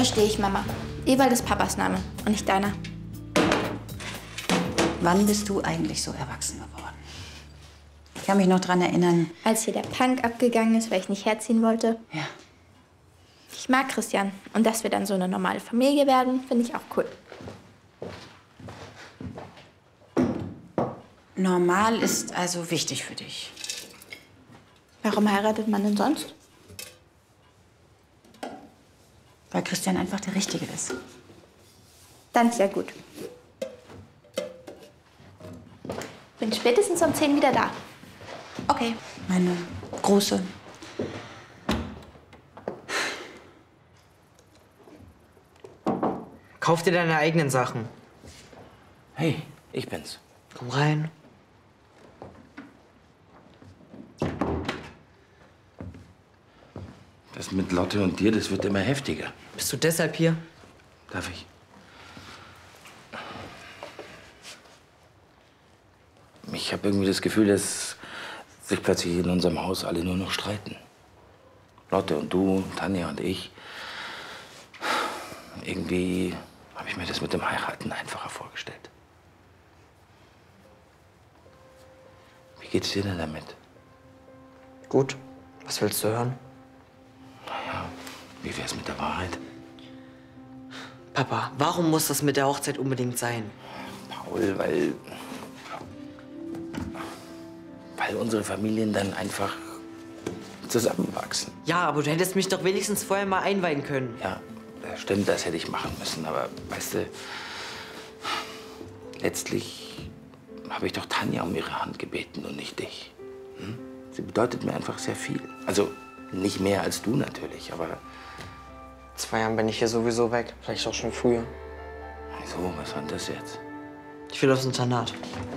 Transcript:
Verstehe ich, Mama. Ewald ist Papas Name und nicht deiner. Wann bist du eigentlich so erwachsen geworden? Ich kann mich noch daran erinnern. Als hier der Punk abgegangen ist, weil ich nicht herziehen wollte. Ja. Ich mag Christian. Und dass wir dann so eine normale Familie werden, finde ich auch cool. Normal ist also wichtig für dich. Warum heiratet man denn sonst? Weil Christian einfach der Richtige ist. Dann sehr gut. Bin spätestens um 10 wieder da. Okay. Meine Große. Kauf dir deine eigenen Sachen. Hey, ich bin's. Komm rein. Das mit Lotte und dir, das wird immer heftiger. Bist du deshalb hier? Darf ich? Ich habe irgendwie das Gefühl, dass sich plötzlich in unserem Haus alle nur noch streiten. Lotte und du, Tanja und ich. Irgendwie habe ich mir das mit dem Heiraten einfacher vorgestellt. Wie geht's dir denn damit? Gut. Was willst du hören? Naja, wie wär's mit der Wahrheit? Papa, warum muss das mit der Hochzeit unbedingt sein? Paul, weil unsere Familien dann einfach zusammenwachsen. Ja, aber du hättest mich doch wenigstens vorher mal einweihen können. Ja, stimmt, das hätte ich machen müssen. Aber weißt du, letztlich habe ich doch Tanja um ihre Hand gebeten und nicht dich. Hm? Sie bedeutet mir einfach sehr viel. Also nicht mehr als du natürlich, aber... 2 Jahren bin ich hier sowieso weg. Vielleicht auch schon früher. Wieso? Was war denn das jetzt? Ich will aufs Internat.